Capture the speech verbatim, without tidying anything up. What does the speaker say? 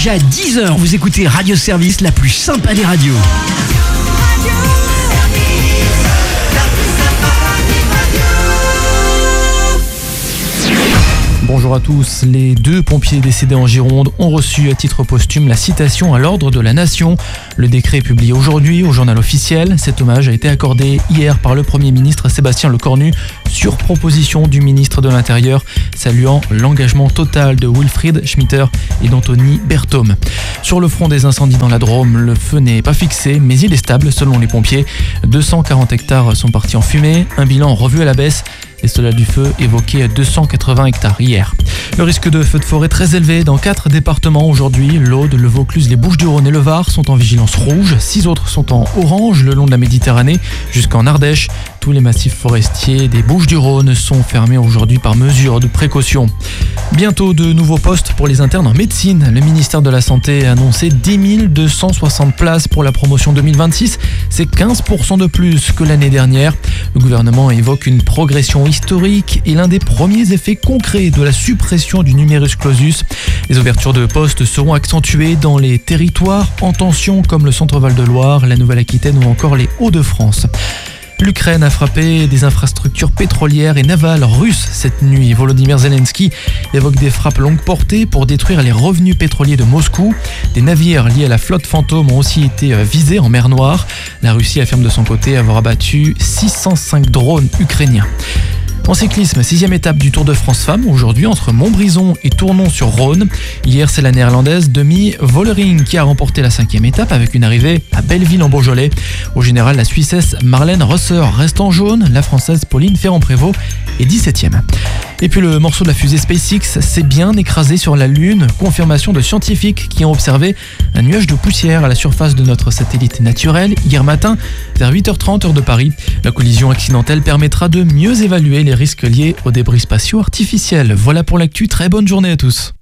déjà dix heures. Vous écoutez Radio Service, la plus sympa des radios. Bonjour à tous. Les deux pompiers décédés en Gironde ont reçu à titre posthume la citation à l'ordre de la Nation. Le décret est publié aujourd'hui au journal officiel. Cet hommage a été accordé hier par le Premier ministre Sébastien Lecornu sur proposition du ministre de l'Intérieur, saluant l'engagement total de Wilfried Schmitter et d'Anthony Berthaume. Sur le front des incendies dans la Drôme, le feu n'est pas fixé, mais il est stable selon les pompiers. deux cent quarante hectares sont partis en fumée, un bilan revu à la baisse. Les soldats du feu évoquaient deux cent quatre-vingts hectares hier. Le risque de feu de forêt très élevé dans quatre départements aujourd'hui. L'Aude, le Vaucluse, les Bouches-du-Rhône et le Var sont en vigilance rouge. Six autres sont en orange le long de la Méditerranée jusqu'en Ardèche. Tous les massifs forestiers des Bouches-du-Rhône sont fermés aujourd'hui par mesure de précaution. Bientôt de nouveaux postes pour les internes en médecine. Le ministère de la Santé a annoncé dix mille deux cent soixante places pour la promotion deux mille vingt-six. C'est quinze pour cent de plus que l'année dernière. Le gouvernement évoque une progression historique et l'un des premiers effets concrets de la suppression du numerus clausus. Les ouvertures de postes seront accentuées dans les territoires en tension comme le Centre-Val de Loire, la Nouvelle-Aquitaine ou encore les Hauts-de-France. L'Ukraine a frappé des infrastructures pétrolières et navales russes cette nuit. Volodymyr Zelensky évoque des frappes longue portée pour détruire les revenus pétroliers de Moscou. Des navires liés à la flotte fantôme ont aussi été visés en mer Noire. La Russie affirme de son côté avoir abattu six cent cinq drones ukrainiens. En cyclisme, sixième étape du Tour de France Femmes, aujourd'hui entre Montbrison et Tournon-sur-Rhône. Hier, c'est la néerlandaise Demi Vollering qui a remporté la cinquième étape avec une arrivée à Belleville en Beaujolais. Au général, la Suissesse Marlène Rosser reste en jaune, la Française Pauline Ferrand-Prévot est dix-septième. Et puis le morceau de la fusée SpaceX s'est bien écrasé sur la Lune, confirmation de scientifiques qui ont observé un nuage de poussière à la surface de notre satellite naturel hier matin vers huit heures trente heure de Paris. La collision accidentelle permettra de mieux évaluer les risques liés aux débris spatiaux artificiels. Voilà pour l'actu, très bonne journée à tous.